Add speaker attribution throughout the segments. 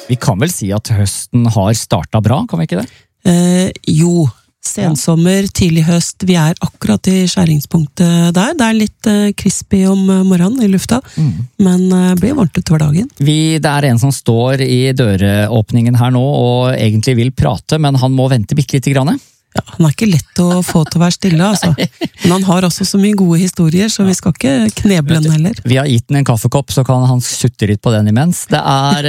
Speaker 1: Vi kan vel si at høsten har startet bra, kan vi ikke det?
Speaker 2: Jo, sensommer, tidlig høst, vi akkurat i skjæringspunktet der. Det litt crispy om morgenen i lufta, men blir varmt utover dagen.
Speaker 1: Det en som står i døråpningen her nå og egentlig vil prate, men han må vente bitte lite grann.
Speaker 2: Ja, han ikke lett å få til å være stille, altså. Men han har også så mye gode historier, så vi skal ikke kneble den heller.
Speaker 1: Vi har gitt den en kaffekopp, så kan han sutte litt på den imens. Det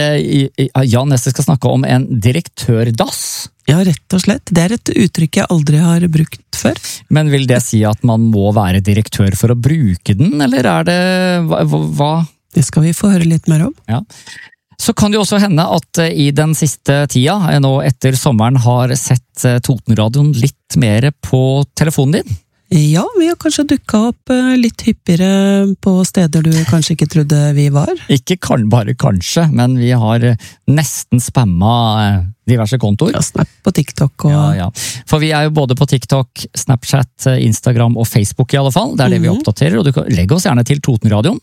Speaker 1: Jan Nesse skal snakke om en direktørdass.
Speaker 2: Ja, rett og slett. Det et uttrykk jeg aldri har brukt før.
Speaker 1: Men vil det si at man må være direktør for å bruke den, eller det hva?
Speaker 2: Det skal vi få høre litt mer om.
Speaker 1: Ja. Så kan det jo også hende at i den siste tida, nå etter sommeren, har sett Totenradioen litt mer på telefonen din?
Speaker 2: Ja, vi har kanskje dukket opp litt hyppigere på steder du kanskje ikke trodde vi var.
Speaker 1: Ikke bare kanskje, men vi har nesten spammet diverse kontoer.
Speaker 2: Ja, Snap på TikTok og...
Speaker 1: Ja. For vi jo både på TikTok, Snapchat, Instagram og Facebook i alle fall. Det det vi oppdaterer, og du kan legge oss gjerne til Totenradioen.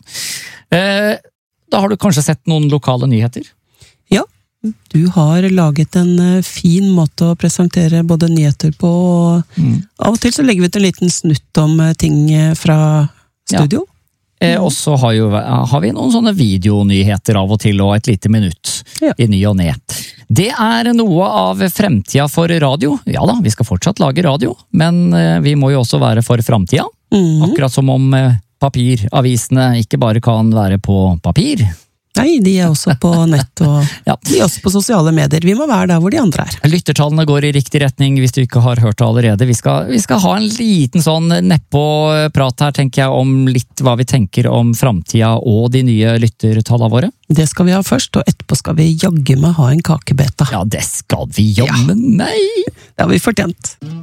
Speaker 1: Da har du kanskje sett noen lokale nyheter?
Speaker 2: Ja, du har laget en fin måte å presentere både nyheter på, og av og til så legger vi ut en liten snutt om ting fra studio.
Speaker 1: Ja. Og så har vi noen sånne videonyheter av og til, og et lite minutt i ny og ned. Det noe av fremtida for radio. Ja da, vi skal fortsatt lage radio, men vi må jo også være for fremtida. Akkurat som om papiravisene ikke bare kan være på papir.
Speaker 2: Nei, de også på nett, og de også på sosiale medier. Vi må være der hvor de andre
Speaker 1: Lyttertallene går i riktig retning hvis du ikke har hørt det allerede. Vi skal ha en liten sånn neppå-prat her, tenker jeg, om litt hva vi tenker om fremtida og de nye lyttertallene våre.
Speaker 2: Det skal vi ha først, og etterpå skal vi jagge med ha en kakebeta.
Speaker 1: Ja, det skal vi jammen meg!
Speaker 2: Det har vi fortjent.